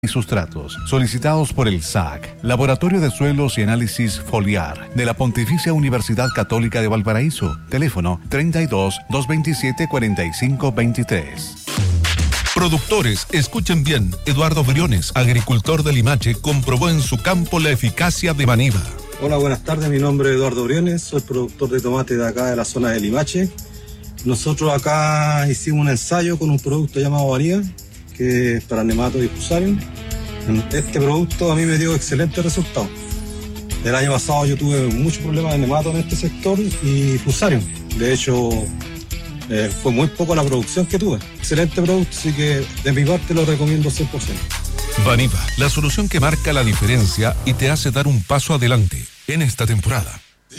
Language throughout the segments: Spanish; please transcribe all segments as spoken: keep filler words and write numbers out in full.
y sustratos, solicitados por el S A C, Laboratorio de Suelos y Análisis Foliar, de la Pontificia Universidad Católica de Valparaíso. Teléfono treinta y dos, doscientos veintisiete, cuarenta y cinco veintitrés. Productores, escuchen bien. Eduardo Briones, agricultor de Limache, comprobó en su campo la eficacia de Vaniva. Hola, buenas tardes. Mi nombre es Eduardo Briones, soy productor de tomate de acá de la zona de Limache. Nosotros acá hicimos un ensayo con un producto llamado Vaniva, que es para nematos y fusarium. Este producto a mí me dio excelentes resultados. El año pasado yo tuve muchos problemas de nematos en este sector y fusarium. De hecho, eh, fue muy poco la producción que tuve. Excelente producto, así que de mi parte lo recomiendo cien por ciento. Vaniva, la solución que marca la diferencia y te hace dar un paso adelante en esta temporada.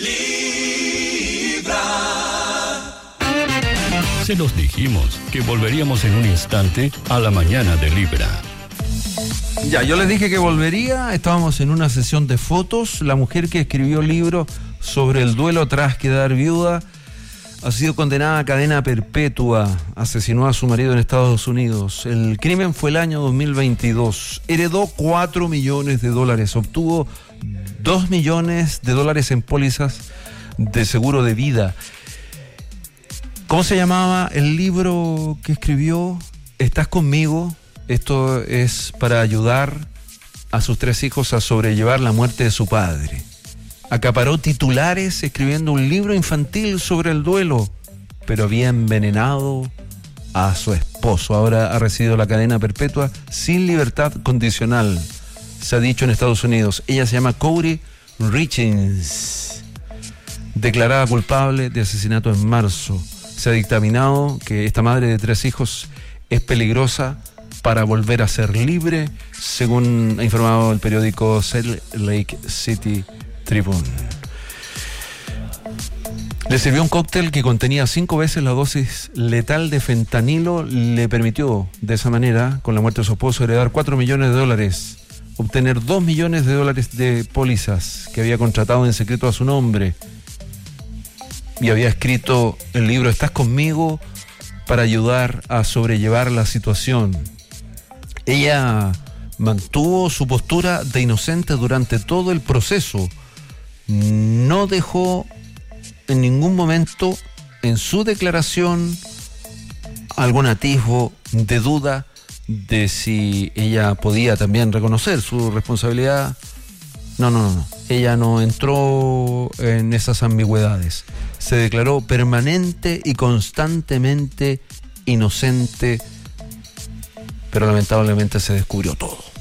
Se los dijimos que volveríamos en un instante a la mañana de Libra. Ya, yo les dije que volvería. Estábamos en una sesión de fotos. La mujer que escribió el libro sobre el duelo tras quedar viuda ha sido condenada a cadena perpetua. Asesinó a su marido en Estados Unidos. El crimen fue el año dos mil veintidós. Heredó cuatro millones de dólares. Obtuvo dos millones de dólares en pólizas de seguro de vida. ¿Cómo se llamaba el libro que escribió? ¿Estás conmigo? Esto es para ayudar a sus tres hijos a sobrellevar la muerte de su padre. Acaparó titulares escribiendo un libro infantil sobre el duelo, pero había envenenado a su esposo. Ahora ha recibido la cadena perpetua sin libertad condicional, se ha dicho en Estados Unidos. Ella se llama Cody Richins, declarada culpable de asesinato en marzo. Se ha dictaminado que esta madre de tres hijos es peligrosa para volver a ser libre, según ha informado el periódico Salt Lake City Tribune. Le sirvió un cóctel que contenía cinco veces la dosis letal de fentanilo. Le permitió, de esa manera, con la muerte de su esposo, heredar cuatro millones de dólares, obtener dos millones de dólares de pólizas que había contratado en secreto a su nombre. Y había escrito el libro Estás conmigo para ayudar a sobrellevar la situación. Ella mantuvo su postura de inocente durante todo el proceso. No dejó en ningún momento en su declaración algún atisbo de duda de si ella podía también reconocer su responsabilidad. No, no, no, no. Ella no entró en esas ambigüedades. Se declaró permanente y constantemente inocente, pero lamentablemente se descubrió todo.